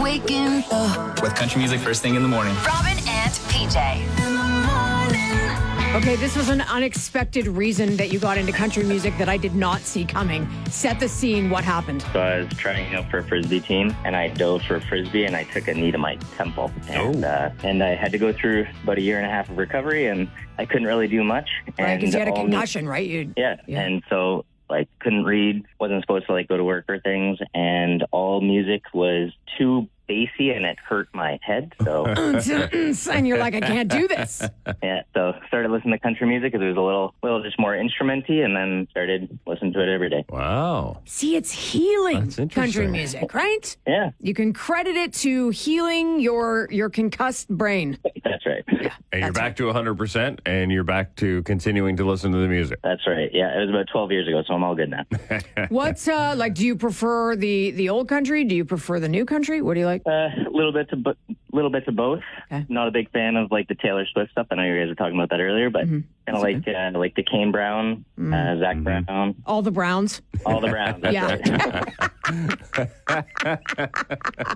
waking up. With country music first thing in the morning. Robin and PJ. In the morning. Okay, this was an unexpected reason that you got into country music that I did not see coming. Set the scene. What happened? So I was trying out for a Frisbee team, and I dove for a Frisbee, and I took a knee to my temple. And I had to go through about a year and a half of recovery, and I couldn't really do much. Right, because you had a concussion, right? Yeah, and so couldn't read, wasn't supposed to go to work or things, and all music was too bassy and it hurt my head. So and you're like, I can't do this. Yeah, so started listening to country music because it was a little just more instrumenty, and then started listening to it every day. Wow. See, it's healing. That's interesting. Country music, right? Yeah. You can credit it to healing your concussed brain. That's right. Yeah, And you're back to 100%, and you're back to continuing to listen to the music. That's right. Yeah, it was about 12 years ago, so I'm all good now. What's do you prefer the old country? Do you prefer the new country? What do you like? A little bit to both. Okay. Not a big fan of the Taylor Swift stuff. I know you guys were talking about that earlier, but kind of like the Kane Brown, Zach Brown, All the Browns. all the Browns. That's Yeah. right.